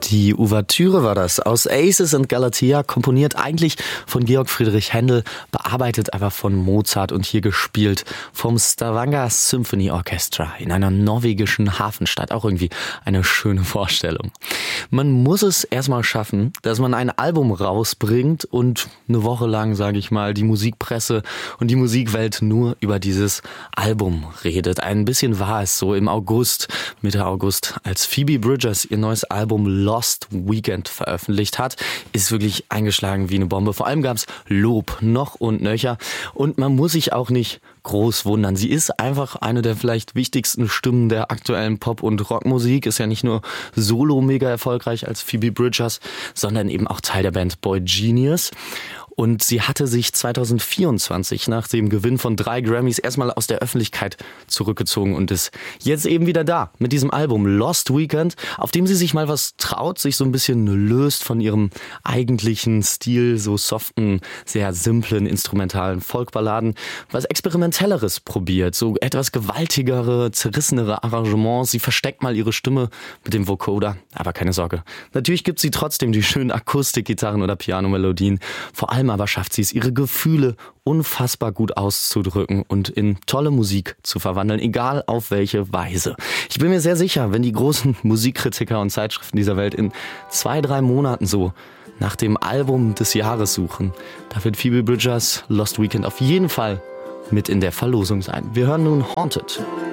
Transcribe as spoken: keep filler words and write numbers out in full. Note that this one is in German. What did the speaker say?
Die Ouvertüre war das, aus Aces and Galatea, komponiert eigentlich von Georg Friedrich Händel, bearbeitet aber von Mozart und hier gespielt vom Stavanger Symphony Orchestra in einer norwegischen Hafenstadt. Auch irgendwie eine schöne Vorstellung. Man muss es erstmal schaffen, dass man ein Album rausbringt und eine Woche lang, sage ich mal, die Musikpresse und die Musikwelt nur über dieses Album redet. Ein bisschen war es so im August, Mitte August, als Phoebe Bridgers ihr neues Album Lost Weekend veröffentlicht hat, ist wirklich eingeschlagen wie eine Bombe. Vor allem gab es Lob noch und nöcher und man muss sich auch nicht groß wundern. Sie ist einfach eine der vielleicht wichtigsten Stimmen der aktuellen Pop- und Rockmusik, ist ja nicht nur solo mega erfolgreich als Phoebe Bridgers, sondern eben auch Teil der Band Boy Genius. Und sie hatte sich zwanzig vierundzwanzig nach dem Gewinn von drei Grammys erstmal aus der Öffentlichkeit zurückgezogen und ist jetzt eben wieder da mit diesem Album Lost Weekend, auf dem sie sich mal was traut, sich so ein bisschen löst von ihrem eigentlichen Stil, so soften, sehr simplen, instrumentalen Folkballaden, was Experimentelleres probiert, so etwas gewaltigere, zerrissenere Arrangements. Sie versteckt mal ihre Stimme mit dem Vocoder, aber keine Sorge. Natürlich gibt sie trotzdem die schönen Akustikgitarren oder Pianomelodien, vor allem aber schafft sie es, ihre Gefühle unfassbar gut auszudrücken und in tolle Musik zu verwandeln, egal auf welche Weise. Ich bin mir sehr sicher, wenn die großen Musikkritiker und Zeitschriften dieser Welt in zwei, drei Monaten so nach dem Album des Jahres suchen, da wird Phoebe Bridgers Lost Weekend auf jeden Fall mit in der Verlosung sein. Wir hören nun Haunted.